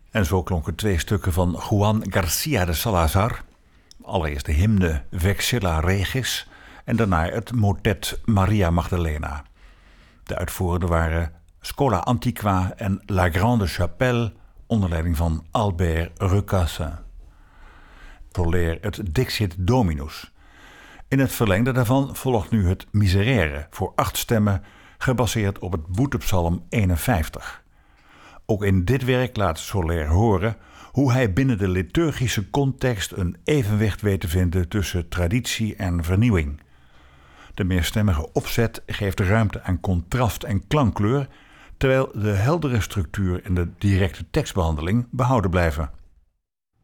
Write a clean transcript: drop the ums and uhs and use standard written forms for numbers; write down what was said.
En zo klonken twee stukken van Juan García de Salazar. Allereerst de hymne Vexilla Regis en daarna het motet Maria Magdalena. De uitvoerenden waren Schola Antiqua en La Grande Chapelle onder leiding van Albert Recassin. Soler het Dixit Dominus. In het verlengde daarvan volgt nu het Miserere voor 8 stemmen, gebaseerd op het boetepsalm 51. Ook in dit werk laat Soler horen hoe hij binnen de liturgische context een evenwicht weet te vinden tussen traditie en vernieuwing. De meerstemmige opzet geeft ruimte aan contrast en klankkleur, terwijl de heldere structuur en de directe tekstbehandeling behouden blijven.